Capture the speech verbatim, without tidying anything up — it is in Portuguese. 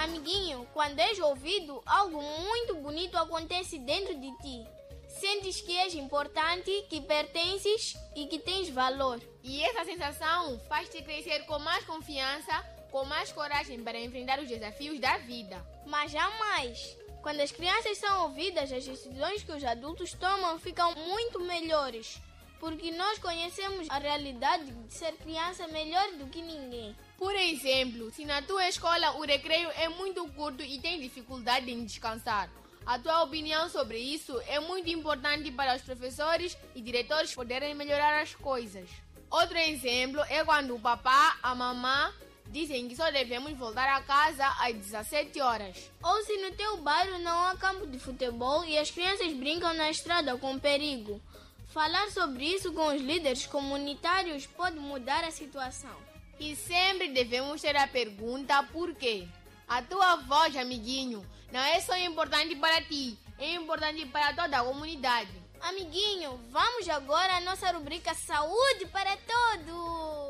Amiguinho, quando és ouvido, algo muito bonito acontece dentro de ti. Sentes que és importante, que pertences e que tens valor. E essa sensação faz-te crescer com mais confiança, com mais coragem para enfrentar os desafios da vida. Mas há mais. Quando as crianças são ouvidas, as decisões que os adultos tomam ficam muito melhores. Porque nós conhecemos a realidade de ser criança melhor do que ninguém. Por exemplo, se na tua escola o recreio é muito curto e tens dificuldade em descansar, a tua opinião sobre isso é muito importante para os professores e diretores poderem melhorar as coisas. Outro exemplo é quando o papá, a mamã dizem que só devemos voltar a casa às dezessete horas. Ou se no teu bairro não há campo de futebol e as crianças brincam na estrada com perigo. Falar sobre isso com os líderes comunitários pode mudar a situação. E sempre devemos ter a pergunta por quê? A tua voz, amiguinho, não é só importante para ti, é importante para toda a comunidade. Amiguinho, vamos agora à nossa rubrica Saúde para Todos!